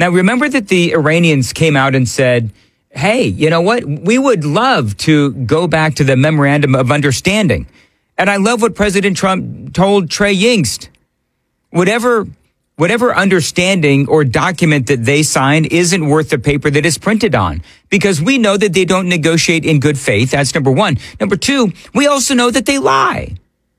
Now, remember that the Iranians came out and said, hey, you know what? We would love to go back to the memorandum of understanding. And I love what President Trump told Trey Yingst. Whatever understanding or document that they sign isn't worth the paper that it's printed on, because we know that they don't negotiate in good faith. That's number one. Number two, we also know that they lie.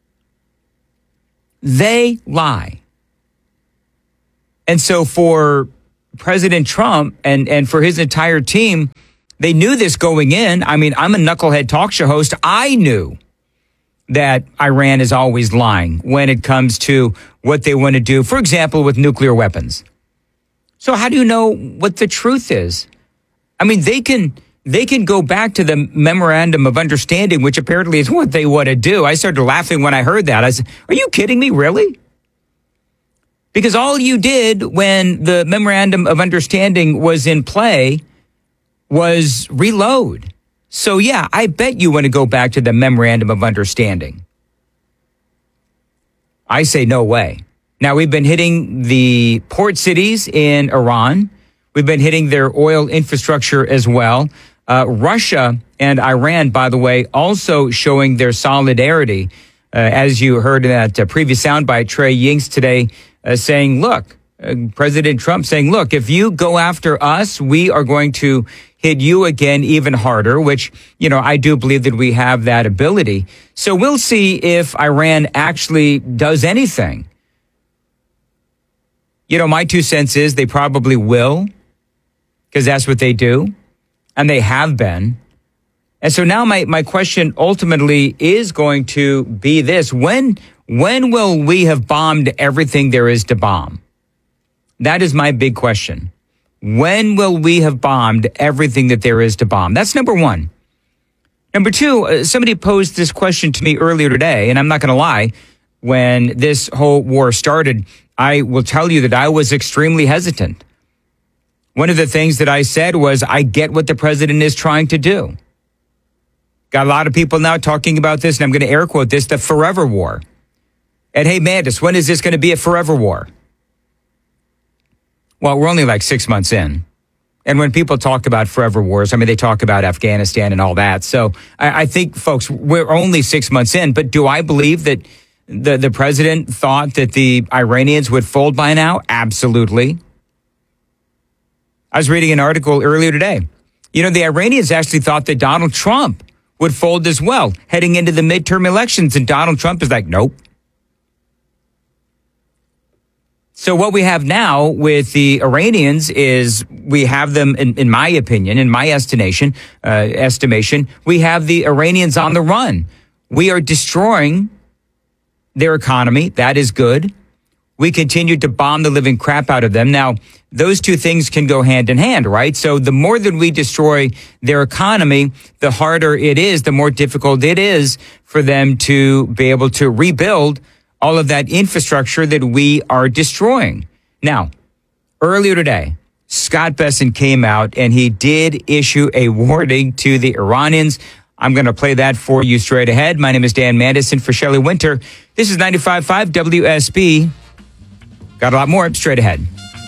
They lie. And so for President Trump and for his entire team, they knew this going in. I mean, I'm a knucklehead talk show host. I knew that Iran is always lying when it comes to what they want to do, for example, with nuclear weapons. So how do you know what the truth is? I mean, they can go back to the memorandum of understanding, which apparently is what they want to do. I started laughing when I heard that. I said, are you kidding me? Really? Because all you did when the memorandum of understanding was in play was reload. So, yeah, I bet you want to go back to the memorandum of understanding. I say no way. Now, we've been hitting the port cities in Iran. We've been hitting their oil infrastructure as well. Russia and Iran, by the way, also showing their solidarity. As you heard in that previous soundbite, Trey Yingst today saying, look, President Trump saying, look, if you go after us, we are going to hit you again even harder, which, you know, I do believe that we have that ability. So we'll see if Iran actually does anything. You know, my 2 cents is they probably will, because that's what they do, and they have been. And so now my question ultimately is going to be this. When will we have bombed everything there is to bomb? That is my big question. When will we have bombed everything that there is to bomb? That's number one. Number two, somebody posed this question to me earlier today, and I'm not going to lie. When this whole war started, I will tell you that I was extremely hesitant. One of the things that I said was, I get what the president is trying to do. Got a lot of people now talking about this, and I'm going to air quote this, the forever war. And hey, Mandis, when is this going to be a forever war? Well, we're only like 6 months in. And when people talk about forever wars, I mean, they talk about Afghanistan and all that. So I think, folks, we're only 6 months in. But do I believe that the president thought that the Iranians would fold by now? Absolutely. I was reading an article earlier today. You know, the Iranians actually thought that Donald Trump would fold as well heading into the midterm elections. And Donald Trump is like, nope. So what we have now with the Iranians is we have them, in my opinion, in my estimation, we have the Iranians on the run. We are destroying their economy. That is good. We continue to bomb the living crap out of them. Now, those two things can go hand in hand, right? So the more that we destroy their economy, the harder it is, the more difficult it is for them to be able to rebuild all of that infrastructure that we are destroying. Now, earlier today, Scott Bessent came out and he did issue a warning to the Iranians. I'm going to play that for you straight ahead. My name is Dan Mandison for Shelley Winter. This is 95.5 WSB. Got a lot more straight ahead.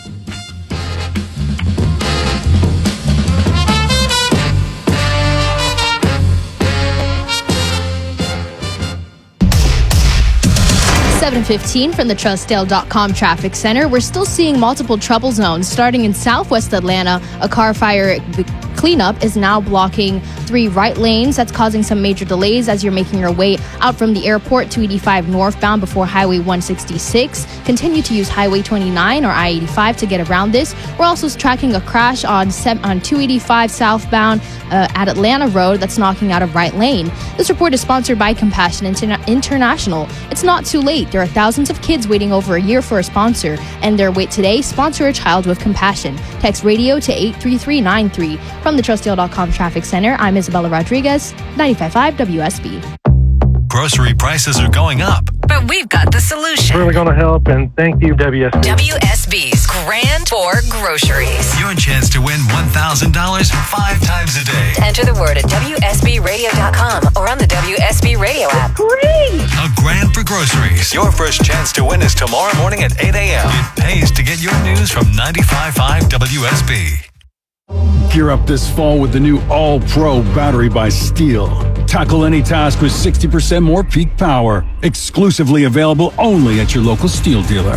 .15 from the Trustdale.com traffic center. We're still seeing multiple trouble zones starting in southwest Atlanta. A car fire cleanup is now blocking 3 right lanes. That's causing some major delays as you're making your way out from the airport to 85 northbound before Highway 166. Continue to use Highway 29 or I-85 to get around this. We're also tracking a crash on 285 southbound at Atlanta Road that's knocking out a right lane. This report is sponsored by Compassion International. It's not too late. There are thousands of kids waiting over a year for a sponsor, and their wait today. Sponsor a child with compassion. Text radio to 83393. From the Trustdale.com traffic center, I'm Isabella Rodriguez, 95.5 WSB. Grocery prices are going up. But we've got the solution. Really going to help, and thank you, WSB. WSB's grand for groceries. Your chance to win $1,000 5 times a day. Enter the word at WSBRadio.com or on the WSB Radio app. Great! A grand for groceries. Your first chance to win is tomorrow morning at 8 a.m. It pays to get your news from 95.5 WSB. Gear up this fall with the new All-Pro battery by Steel. Tackle any task with 60% more peak power. Exclusively available only at your local Steel dealer.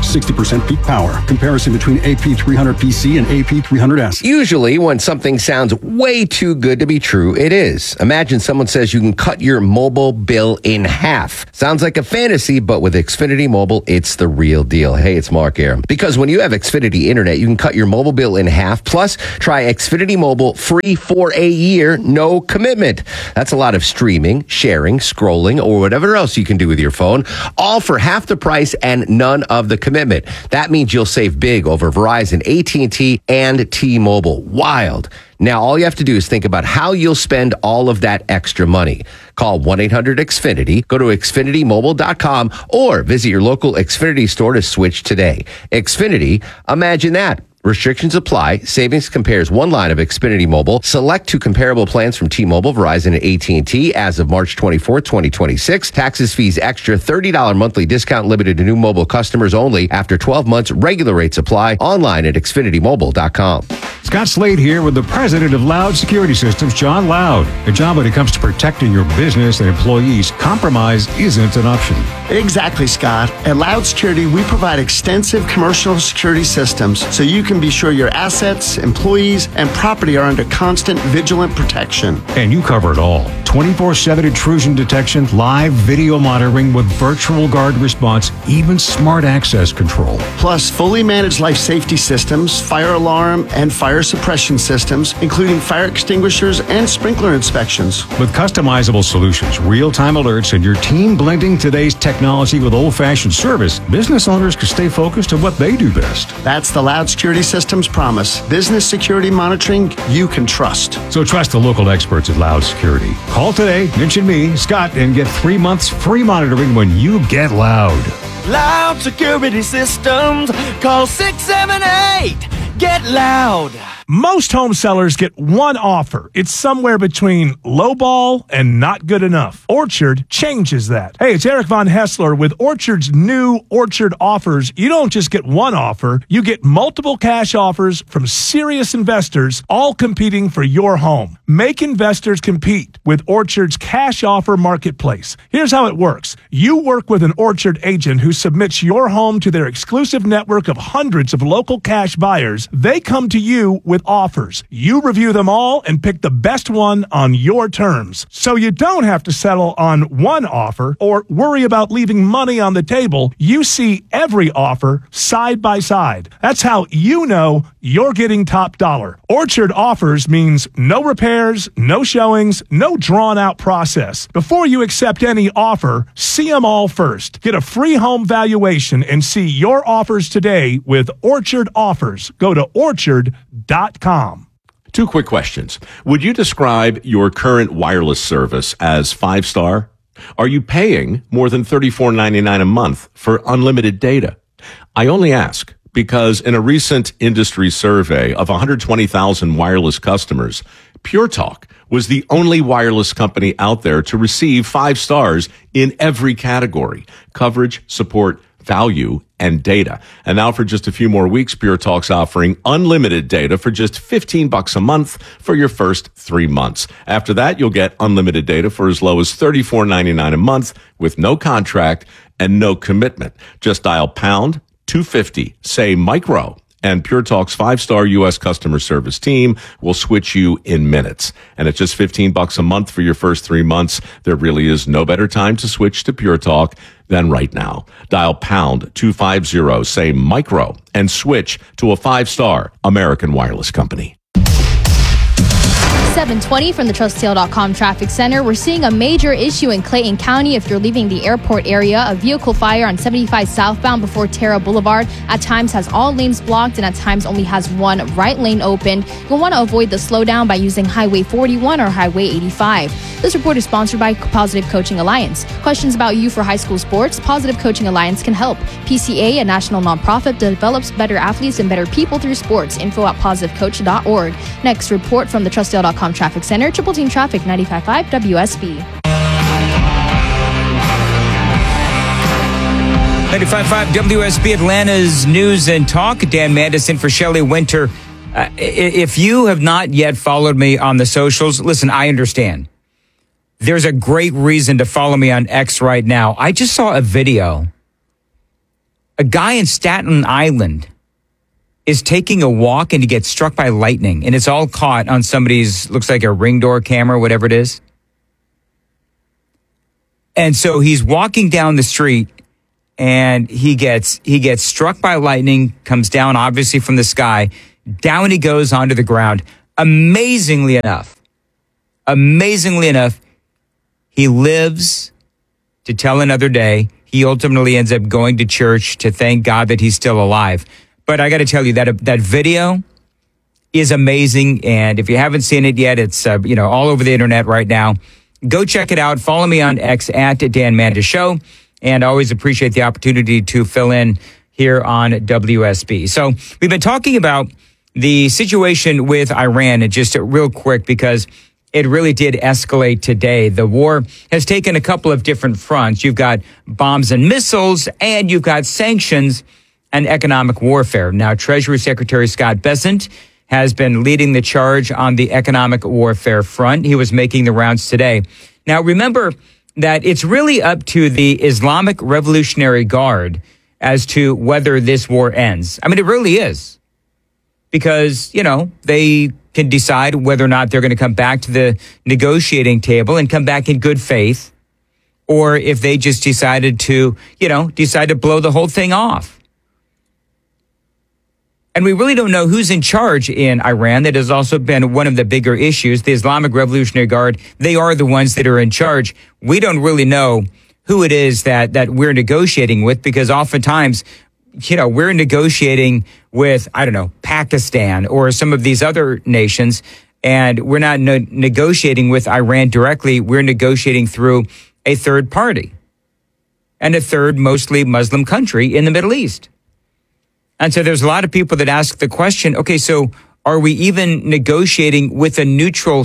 60% peak power. Comparison between AP300PC and AP300S. Usually, when something sounds way too good to be true, it is. Imagine someone says you can cut your mobile bill in half. Sounds like a fantasy, but with Xfinity Mobile, it's the real deal. Hey, it's Mark here. Because when you have Xfinity Internet, you can cut your mobile bill in half. Plus, try Xfinity Mobile free for a year, no commitment. That's a lot of streaming, sharing, scrolling, or whatever else you can do with your phone, all for half the price and none of the commitment. That means you'll save big over Verizon, AT&T, and T-Mobile. Wild. Now, all you have to do is think about how you'll spend all of that extra money. Call 1-800-XFINITY, go to XfinityMobile.com, or visit your local Xfinity store to switch today. Xfinity, imagine that. Restrictions apply. Savings compares one line of Xfinity Mobile. Select 2 comparable plans from T-Mobile, Verizon, and AT&T as of March 24th, 2026. Taxes, fees, extra $30 monthly discount limited to new mobile customers only. After 12 months, regular rates apply. Online at XfinityMobile.com. Scott Slade here with the president of Loud Security Systems, John Loud. Good job when it comes to protecting your business and employees. Compromise isn't an option. Exactly, Scott. At Loud Security, we provide extensive commercial security systems so you can be sure your assets, employees, and property are under constant vigilant protection. And you cover it all. 24/7 intrusion detection, live video monitoring with virtual guard response, even smart access control. Plus, fully managed life safety systems, fire alarm, and fire suppression systems, including fire extinguishers and sprinkler inspections. With customizable solutions, real-time alerts, and your team blending today's technology with old-fashioned service, business owners can stay focused on what they do best. That's the Loud Security Systems promise. Business security monitoring you can trust. So trust the local experts at Loud Security. Call today, mention me, Scott, and get 3 months free monitoring when you get Loud. Loud Security Systems. Call 678-GET-LOUD. Most home sellers get one offer. It's somewhere between lowball and not good enough. Orchard changes that. Hey, it's Eric Von Hessler with Orchard's new Orchard offers. You don't just get one offer. You get multiple cash offers from serious investors, all competing for your home. Make investors compete with Orchard's cash offer marketplace. Here's how it works. You work with an Orchard agent who submits your home to their exclusive network of hundreds of local cash buyers. They come to you with offers. You review them all and pick the best one on your terms. So you don't have to settle on one offer or worry about leaving money on the table. You see every offer side by side. That's how you know you're getting top dollar. Orchard offers means no repairs, no showings, no drawn out process. Before you accept any offer, see them all first. Get a free home valuation and see your offers today with Orchard Offers. Go to orchard.com. 2 quick questions. Would you describe your current wireless service as 5-star? Are you paying more than $34.99 a month for unlimited data? I only ask because in a recent industry survey of 120,000 wireless customers, Pure Talk was the only wireless company out there to receive 5 stars in every category: coverage, support, value, and data. And now for just a few more weeks, Pure Talk's offering unlimited data for just $15 a month for your first 3 months. After that, you'll get unlimited data for as low as $34.99 a month with no contract and no commitment. Just dial pound 250, say micro, and Pure Talk's 5-star U.S. customer service team will switch you in minutes. And at just $15 a month for your first 3 months, there really is no better time to switch to Pure Talk than right now. Dial pound 250, say micro, and switch to a 5-star American wireless company. 720 from the TrustSale.com Traffic Center. We're seeing a major issue in Clayton County if you're leaving the airport area. A vehicle fire on 75 southbound before Terra Boulevard at times has all lanes blocked and at times only has one right lane open. You'll want to avoid the slowdown by using Highway 41 or Highway 85. This report is sponsored by Positive Coaching Alliance. Questions about you for high school sports? Positive Coaching Alliance can help. PCA, a national nonprofit, develops better athletes and better people through sports. Info at positivecoach.org. Next report from the TrustSale.com Traffic Center. Triple Team Traffic 95.5 WSB. 95.5 WSB, Atlanta's News and Talk. Dan Mandis in for Shelley Winter. If you have not yet followed me on the socials, listen, I understand. There's a great reason to follow me on X right now. I just saw a video. A guy in Staten Island is taking a walk and he gets struck by lightning. And it's all caught on somebody's, looks like a Ring door camera, whatever it is. And so he's walking down the street and he gets struck by lightning, comes down obviously from the sky. Down he goes onto the ground. Amazingly enough, he lives to tell another day. He ultimately ends up going to church to thank God that he's still alive. But I got to tell you that video is amazing. And if you haven't seen it yet, it's all over the internet right now. Go check it out. Follow me on X at Dan Mandis Show. And I always appreciate the opportunity to fill in here on WSB. So we've been talking about the situation with Iran, and just real quick, because it really did escalate today. The war has taken a couple of different fronts. You've got bombs and missiles, and you've got sanctions and economic warfare. Now, Treasury Secretary Scott Bessent has been leading the charge on the economic warfare front. He was making the rounds today. Now, remember that it's really up to the Islamic Revolutionary Guard as to whether this war ends. I mean, it really is. Because, they can decide whether or not they're going to come back to the negotiating table and come back in good faith, or if they just decided to blow the whole thing off. And we really don't know who's in charge in Iran. That has also been one of the bigger issues. The Islamic Revolutionary Guard, they are the ones that are in charge. We don't really know who it is that we're negotiating with, because oftentimes, we're negotiating with, Pakistan or some of these other nations, and we're not negotiating with Iran directly. We're negotiating through a third party and a third mostly Muslim country in the Middle East. And so there's a lot of people that ask the question, okay, so are we even negotiating with a neutral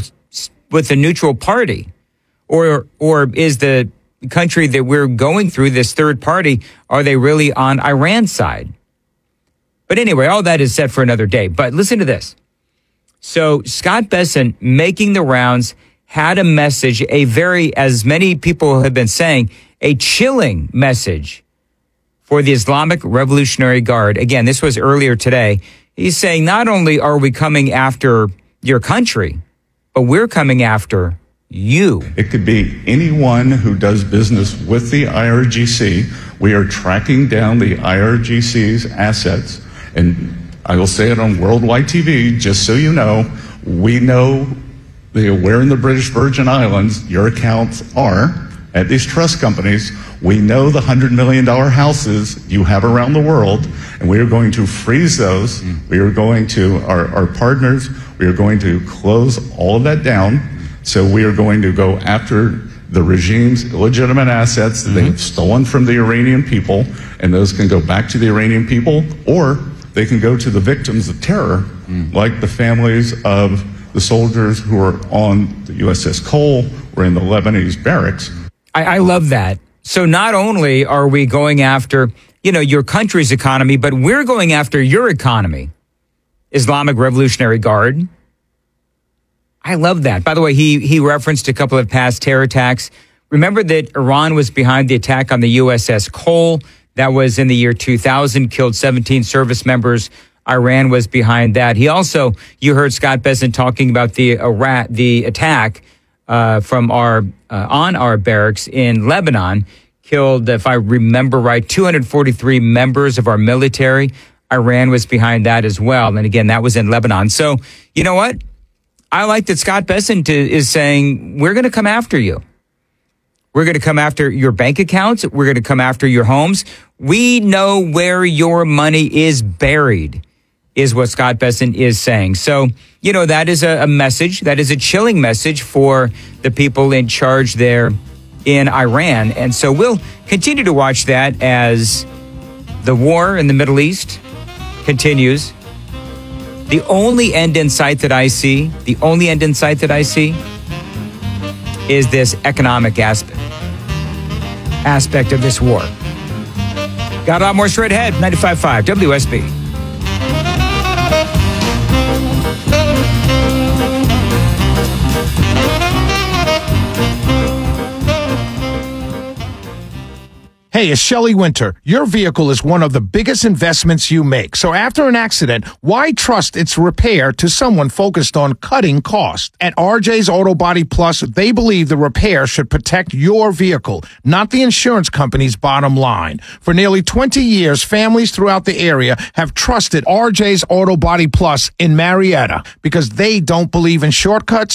party? Or is the country that we're going through, this third party, are they really on Iran's side? But anyway, all that is set for another day. But listen to this. So Scott Bessent, making the rounds, had a message, as many people have been saying, a chilling message for the Islamic Revolutionary Guard. Again, this was earlier today. He's saying, not only are we coming after your country, but we're coming after you. It could be anyone who does business with the IRGC. We are tracking down the IRGC's assets. And I will say it on worldwide TV, just so you know, we know where in the British Virgin Islands your accounts are at these trust companies. We know the $100 million houses you have around the world, and we are going to freeze those. We are going to, our partners, we are going to close all of that down. So we are going to go after the regime's illegitimate assets that they've stolen from the Iranian people, and those can go back to the Iranian people, or they can go to the victims of terror, like the families of the soldiers who are on the USS Cole or in the Lebanese barracks. I love that. So not only are we going after, your country's economy, but we're going after your economy, Islamic Revolutionary Guard. I love that. By the way, he referenced a couple of past terror attacks. Remember that Iran was behind the attack on the USS Cole. That was in the year 2000, killed 17 service members. Iran was behind that. He also, you heard Scott Bessent talking about the attack on our barracks in Lebanon, killed, if I remember right, 243 members of our military. Iran was behind that as well. And again, that was in Lebanon. So, you know what? I like that Scott Bessent is saying, we're going to come after you. We're going to come after your bank accounts. We're going to come after your homes. We know where your money is buried, is what Scott Bessent is saying. So, that is a message. That is a chilling message for the people in charge there in Iran. And so we'll continue to watch that as the war in the Middle East continues. The only end in sight that I see, is this economic aspect of this war. Got a lot more straight ahead. 95.5 WSB. Hey, it's Shelley Winter. Your vehicle is one of the biggest investments you make. So after an accident, why trust its repair to someone focused on cutting costs? At RJ's Auto Body Plus, they believe the repair should protect your vehicle, not the insurance company's bottom line. For nearly 20 years, families throughout the area have trusted RJ's Auto Body Plus in Marietta because they don't believe in shortcuts.